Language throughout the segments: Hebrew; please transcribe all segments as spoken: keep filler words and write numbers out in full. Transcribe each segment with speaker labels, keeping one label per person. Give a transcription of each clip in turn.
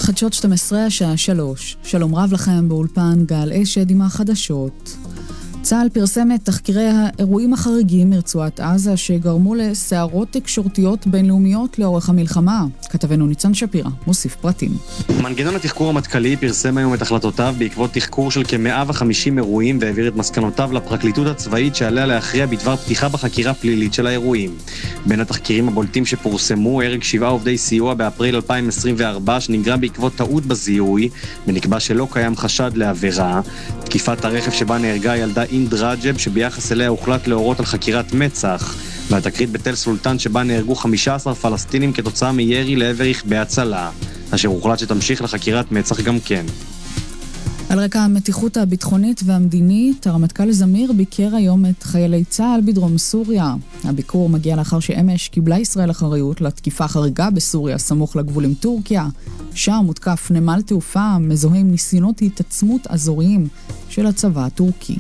Speaker 1: חדשות שתים עשרה השעה שלוש. שלום רב לכם באולפן גל אשד עם החדשות. צה"ל פרסם את תחקירי האירועים החריגים מרצועת עזה שגרמו לסערות תקשורתיות בינלאומיות לאורך המלחמה. כתבנו ניצן שפירא מוסיף פרטים.
Speaker 2: מנגנון התחקור המטכ"לי פרסם היום את החלטותיו בעקבות תחקור של כ-מאה וחמישים אירועים והעביר את מסקנותיו לפרקליטות הצבאית שעליה להכריע בדבר פתיחה בחקירה פלילית של האירועים. בין התחקירים הבולטים שפורסמו, הרג שבעה עובדי סיוע באפריל אלפיים עשרים וארבע שנגרם בעקבות טעות בזיהוי ונקבע שלא קיים חשד לעבירה, תקיפת הרכב שבה נהרגה ילדה אינד רג'ב שביחס אליה הוחלט להורות על חקירת מצח, והתקרית בתל סולטן שבה נהרגו חמישה עשר פלסטינים כתוצאה מירי לעבר רכבי הצלה, אשר הוחלט שתמשיך לחקירת מצח גם כן.
Speaker 1: על רקע המתיחות הביטחונית והמדינית, הרמטכ"ל זמיר ביקר היום את חיילי צה"ל בדרום סוריה. הביקור מגיע לאחר שאמש קיבלה ישראל אחריות לתקיפה חריגה בסוריה סמוך לגבול עם טורקיה. שם מותקף נמל תעופה מזוהה עם ניסיונות התעצמות אזוריים של הצבא הטורקי.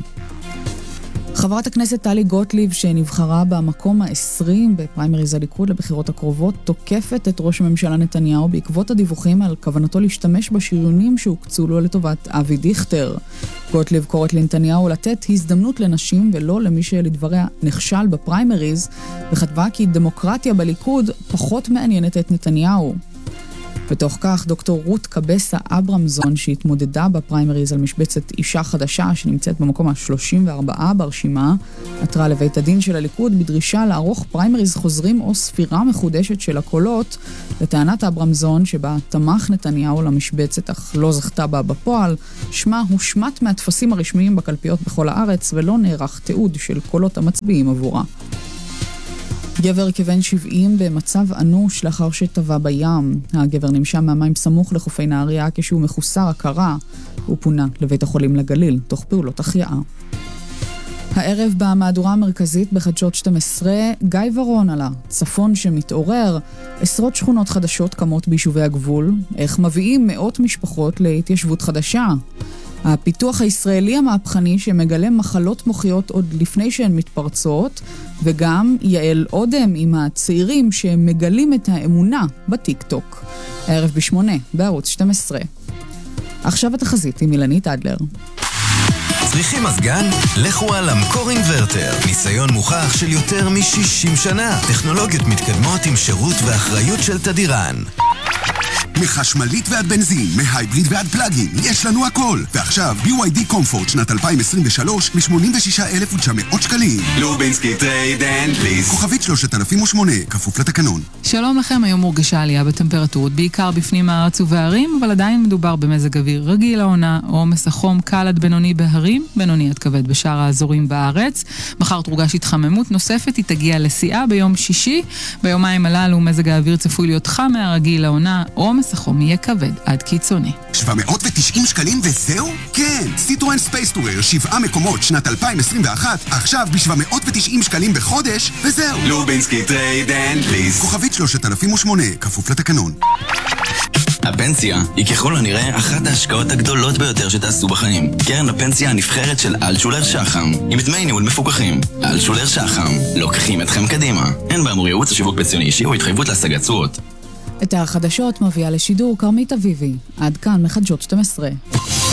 Speaker 1: חברת הכנסת טלי גוטליב, שנבחרה במקום ה-עשרים בפריימריז הליכוד לבחירות הקרובות, תוקפת את ראש הממשלה נתניהו בעקבות הדיווחים על כוונתו להשתמש בשריונים שהוקצו לו לטובת אבי דיכטר. גוטליב קוראת לנתניהו לתת הזדמנות לנשים ולא למי שלדבריה נכשל בפריימריז, וכתבה כי דמוקרטיה בליכוד פחות מעניינת את נתניהו. בתוך כך, דוקטור רות קבסה אברמזון, שהתמודדה בפריימריז על משבצת אישה חדשה שנמצאת במקום ה-שלושים וארבע ברשימה, עתרה לבית הדין של הליכוד בדרישה לערוך פריימריז חוזרים או ספירה מחודשת של הקולות, לטענת אברמזון שבה תמך נתניהו למשבצת אך לא זכתה בה בפועל, שמה הושמט מהתפסים הרשמיים בקלפיות בכל הארץ ולא נערך תיעוד של קולות המצביעים עבורה. גבר כבן שבעים במצב אנוש לאחר שטבע בים. הגבר נמשם מהמים סמוך לחופי נהריה כשהוא מחוסר הכרה. הוא פונה לבית החולים לגליל תוך פעולות החייאה. הערב במהדורה המרכזית בחדשות שתים עשרה, גיא ורון על הצפון שמתעורר, עשרות שכונות חדשות קמות ביישובי הגבול, איך מביאים מאות משפחות להתיישבות חדשה. הפיתוח הישראלי המהפכני שמגלה מחלות מוחיות עוד לפני שהן מתפרצות, וגם יעל אודם עם הצעירים שמגלים את האמונה בטיק טוק. הערב בשמונה בערוץ שתים עשרה. עכשיו התחזית עם אילנית אדלר.
Speaker 3: צריכים מזגן? לכו על המקור אינברטר. ניסיון מוכח של יותר מ-שישים שנה. טכנולוגיות מתקדמות עם שירות ואחריות של תדירן.
Speaker 4: מחשמלית ועד בנזין, מהייבריד ועד פלאגין, יש לנו הכל. ועכשיו בי וואי די קומפורט שנת אלפיים עשרים ושלוש ב-שמונים ושישה אלף ותשע מאות שקלים.
Speaker 5: לובינסקי טרייד אנד ליס.
Speaker 4: כוכבית שלושת אלפים ושמונה, כפוף לתקנון.
Speaker 6: שלום לכם, היום מורגשה עלייה בטמפרטורות, בעיקר בפנים הארץ ובהרים, אבל עדיין מדובר במזג אוויר רגיל העונה, או מסחום קל עד בינוני בהרים, בינוני עד כבד בשאר האזורים בארץ. מחר תורגש התחממות נוספת, היא תגיע לשיאה ביום שישי. ביומיים הללו מזג האוויר צפוי להיות חם מהרגיל העונה, או מסחום יהיה כבד עד קיצוני.
Speaker 4: שבע מאות ותשעים שקלים וזהו? כן, סיטרואן ספייס טורר, שבעה מקומות שנת אלפיים עשרים ואחת, עכשיו ב-שבע מאות ותשעים שקלים בחודש, וזהו.
Speaker 5: לובינסקי טרייד אנד ליס.
Speaker 4: כוכבית שלושת אלפים ושמונה, כפוף לתקנון.
Speaker 7: הפנסיה היא ככל הנראה אחת ההשקעות הגדולות ביותר שתעשו בחיים. קרן הפנסיה הנבחרת של אלטשולר שחם, עם דמי ניהול מפוקחים. אלטשולר שחם, לוקחים אתכם קדימה. אין באמור ייעוץ לשיווק פנסיוני אישי או התחייבות להשגת תשואות.
Speaker 1: את החדשות מביאה לשידור כרמית אביבי. עד כאן מחדשות שתים עשרה.